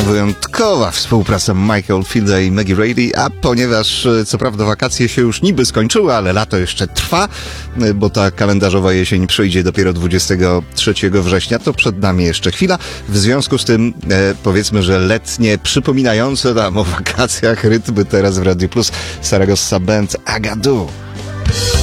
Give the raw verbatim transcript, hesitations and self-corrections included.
Wyjątkowa współpraca Michael Fielda i Maggie Reilly, a ponieważ co prawda wakacje się już niby skończyły, ale lato jeszcze trwa, bo ta kalendarzowa jesień przyjdzie dopiero dwudziestego trzeciego września, to przed nami jeszcze chwila. W związku z tym e, powiedzmy, że letnie, przypominające nam o wakacjach rytmy teraz w Radio Plus Saragossa Band Agadu.